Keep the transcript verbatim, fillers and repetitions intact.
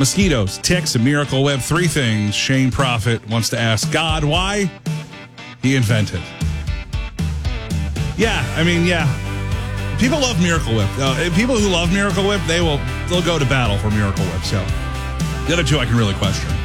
Mosquitoes, ticks, and Miracle Whip. Three things Shane Prophet wants to ask God why he invented. Yeah, I mean, yeah. People love Miracle Whip. Uh, people who love Miracle Whip, they will they'll go to battle for Miracle Whip. So the other two I can really question.